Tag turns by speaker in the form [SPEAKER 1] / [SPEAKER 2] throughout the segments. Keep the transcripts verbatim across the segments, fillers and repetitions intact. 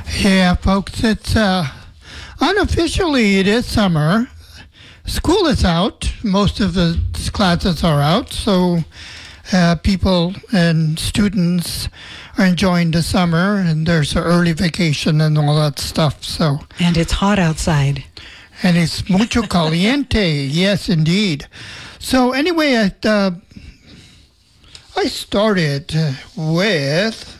[SPEAKER 1] Yeah, folks, it's uh, unofficially it is summer. School is out. Most of the classes are out, so uh, people and students are enjoying the summer, and there's an early vacation and all that stuff. So,
[SPEAKER 2] and it's hot outside.
[SPEAKER 1] And it's mucho caliente. Yes, indeed. So anyway, I, uh, I started with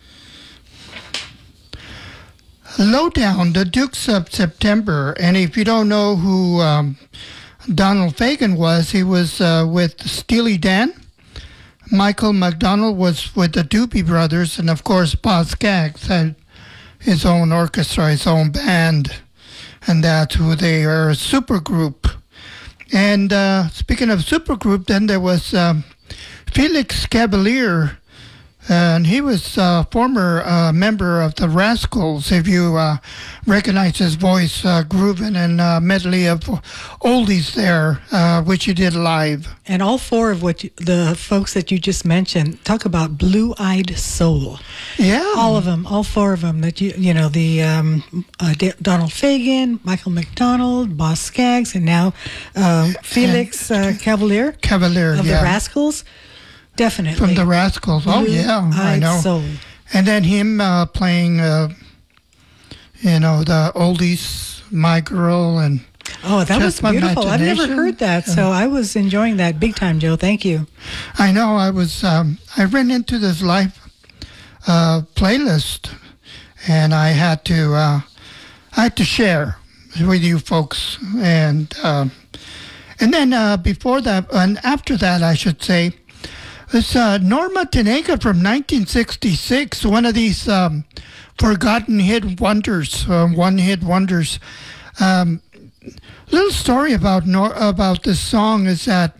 [SPEAKER 1] Lowdown, the Dukes of September. And if you don't know who um, Donald Fagen was, he was uh, with Steely Dan. Michael McDonald was with the Doobie Brothers. And of course, Boz Scaggs had his own orchestra, his own band. And that's who they are, a supergroup. And uh, speaking of supergroup, then there was um, Felix Cavalier, and he was a former uh, member of the Rascals, if you uh, recognize his voice, uh, grooving and uh, medley of oldies there, uh, which he did live.
[SPEAKER 2] And all four of what you, the folks that you just mentioned, talk about blue-eyed soul.
[SPEAKER 1] Yeah.
[SPEAKER 2] All of them, all four of them. That you you know, the um, uh, D- Donald Fagen, Michael McDonald, Boz Scaggs, and now uh, Felix uh, Cavalier.
[SPEAKER 1] Cavalier,
[SPEAKER 2] of
[SPEAKER 1] yeah.
[SPEAKER 2] the Rascals. Definitely.
[SPEAKER 1] From the Rascals. Oh, yeah, I know.
[SPEAKER 2] Soul.
[SPEAKER 1] And then him uh, playing, uh, you know, the oldies, My Girl, and
[SPEAKER 2] oh, that was beautiful. I've never heard that, so I was enjoying that big time, Joe. Thank you.
[SPEAKER 1] I know. I was. Um, I ran into this live uh, playlist, and I had to. Uh, I had to share with you folks, and um, and then uh, before that, and after that, I should say. It's uh, Norma Tanega from nineteen sixty-six, one of these um, forgotten hit wonders, uh, one-hit wonders. Um, little story about Nor- about this song is that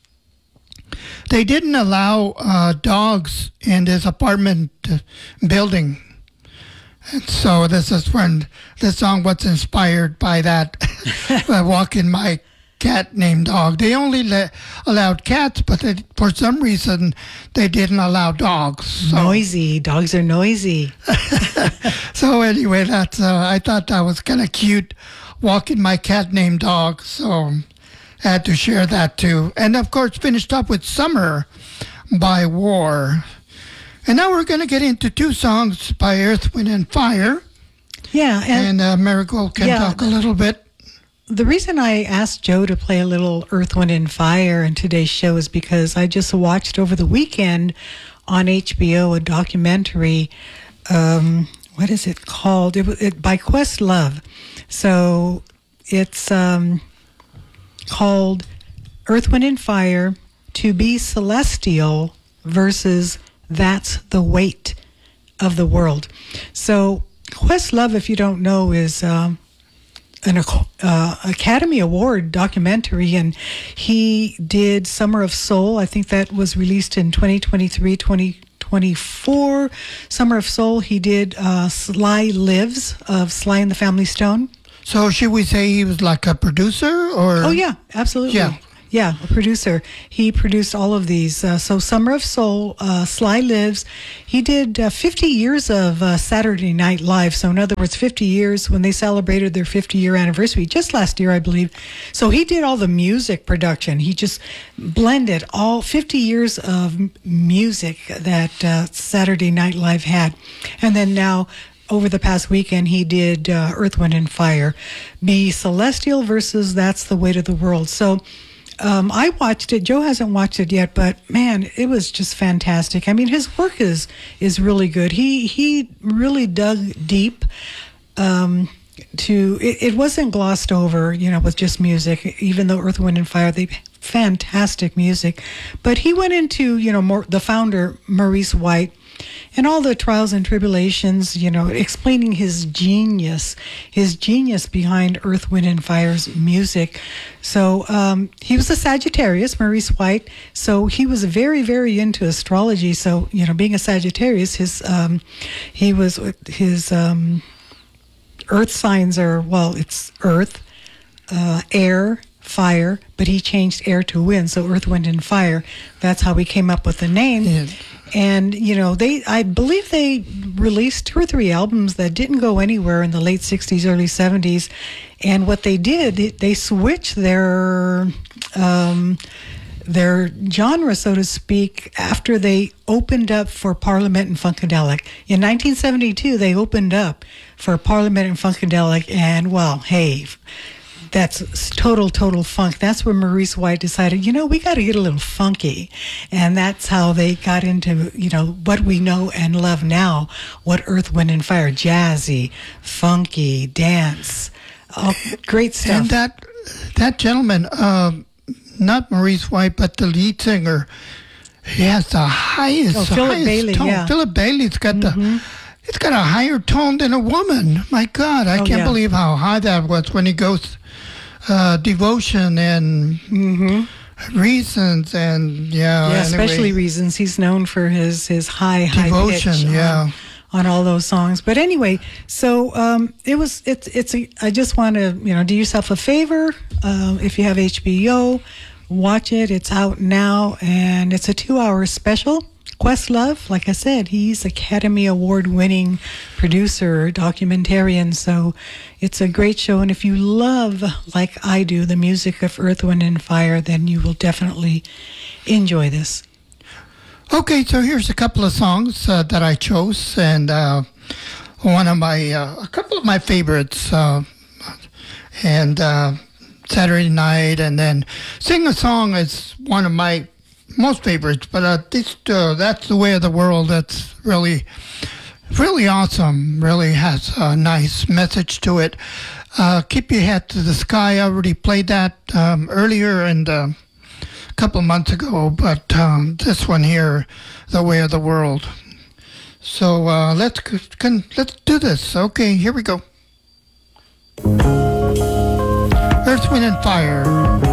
[SPEAKER 1] they didn't allow uh, dogs in this apartment building. And so this is when the song was inspired by that, uh, Walking My Cat Named Dog. They only let, allowed cats, but they, for some reason they didn't allow dogs. So.
[SPEAKER 2] Noisy. Dogs are noisy.
[SPEAKER 1] So anyway, that's uh, I thought that was kind of cute, Walking My Cat Named Dog. So I had to share that too. And of course, finished up with Summer by War. And now we're going to get into two songs by Earth, Wind, and Fire.
[SPEAKER 2] Yeah.
[SPEAKER 1] And, and uh, Marigold can
[SPEAKER 2] yeah,
[SPEAKER 1] talk a little bit.
[SPEAKER 2] The reason I asked Joe to play a little Earth, Wind, and Fire in today's show is because I just watched over the weekend on H B O a documentary. Um, what is it called? It, it by Questlove. So it's um, called Earth, Wind, and Fire: To Be Celestial versus That's the Weight of the World. So Questlove, if you don't know, is um, an uh, Academy Award documentary, and he did Summer of Soul. I think that was released in twenty twenty-three, twenty twenty-four. Summer of Soul. He did uh, Sly Lives of Sly and the Family Stone.
[SPEAKER 1] So should we say he was like a producer, or?
[SPEAKER 2] Oh yeah, absolutely.
[SPEAKER 1] Yeah.
[SPEAKER 2] Yeah, a producer. He produced all of these. Uh, so Summer of Soul, uh, Sly Lives. He did uh, fifty years of uh, Saturday Night Live. So in other words, fifty years when they celebrated their fifty-year anniversary, just last year, I believe. So he did all the music production. He just blended all fifty years of m- music that uh, Saturday Night Live had. And then now, over the past weekend, he did uh, Earth, Wind, and Fire. Be Celestial versus That's the Weight of the World. So Um, I watched it. Joe hasn't watched it yet, but man, it was just fantastic. I mean, his work is is really good. He he really dug deep. Um, to it, it wasn't glossed over, you know, with just music. Even though Earth, Wind, and Fire, they fantastic music, but he went into, you know, more the founder Maurice White. And all the trials and tribulations, you know, explaining his genius, his genius behind Earth, Wind, and Fire's music. So um, he was a Sagittarius, Maurice White. So he was very, very into astrology. So, you know, being a Sagittarius, his um, he was his um, Earth signs are, well, it's Earth, uh, air, fire, but he changed air to wind, so Earth, Wind, and Fire. That's how we came up with the name.
[SPEAKER 1] Yeah.
[SPEAKER 2] And, you know, they, I believe they released two or three albums that didn't go anywhere in the late sixties, early seventies. And what they did, they switched their, um, their genre, so to speak, after they opened up for Parliament and Funkadelic. In nineteen seventy-two, they opened up for Parliament and Funkadelic, and, well, hey, that's total, total funk. That's where Maurice White decided, you know, we got to get a little funky. And that's how they got into, you know, what we know and love now, what Earth, Wind, and Fire, jazzy, funky, dance, oh, great stuff.
[SPEAKER 1] And that that gentleman, uh, not Maurice White, but the lead singer, he has the highest,
[SPEAKER 2] Oh, Philip
[SPEAKER 1] highest
[SPEAKER 2] Bailey,
[SPEAKER 1] tone.
[SPEAKER 2] yeah.
[SPEAKER 1] Philip Bailey's got
[SPEAKER 2] Mm-hmm.
[SPEAKER 1] the, it's got a higher tone than a woman. My God, I
[SPEAKER 2] Oh,
[SPEAKER 1] can't
[SPEAKER 2] yeah.
[SPEAKER 1] believe how high that was when he goes uh, Devotion and
[SPEAKER 2] Mm-hmm.
[SPEAKER 1] Reasons and yeah,
[SPEAKER 2] Yeah,
[SPEAKER 1] anyway.
[SPEAKER 2] especially Reasons. He's known for his his high high
[SPEAKER 1] Devotion,
[SPEAKER 2] pitch on-
[SPEAKER 1] yeah.
[SPEAKER 2] on, all those songs. But anyway, so um, it was it's it's a, I just want to, you know, do yourself a favor, uh, if you have H B O, watch it. It's out now, and it's a two-hour special. Questlove, like I said, he's Academy Award winning producer, documentarian, so it's a great show. And if you love, like I do, the music of Earth, Wind, and Fire, then you will definitely enjoy this.
[SPEAKER 1] Okay, so here's a couple of songs uh, that I chose, and uh, one of my, uh, a couple of my favorites, uh, and uh, Saturday Night, and then Sing a Song is one of my most favorites, but uh, this, uh, That's the Way of the World. That's really, really awesome. Really has a nice message to it. Uh, Keep Your Head to the Sky. I already played that um, earlier and uh, a couple months ago, but um, this one here, The Way of the World. So uh, let's can, let's do this. Okay, here we go. Earth, Wind, and Fire.